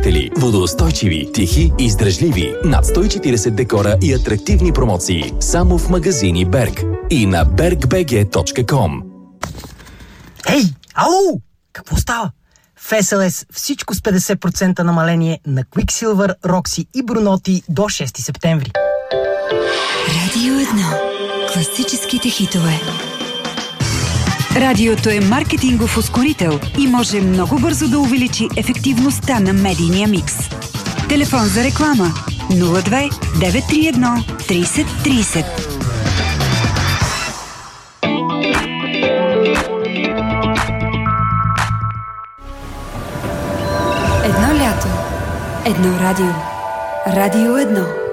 изгледатели, водоустойчиви, тихи и издръжливи, над 140 декора и атрактивни промоции. Само в магазини Берг и на bergbg.com. Ей, ало! Какво става? В SLS всичко с 50% намаление на Quicksilver, Roxy и Brunotti до 6 септември. Радио 1. Класическите хитове. Радиото е маркетингов ускорител и може много бързо да увеличи ефективността на медийния микс. Телефон за реклама 02 931 30 30. Едно лято, едно радио. Радио 1.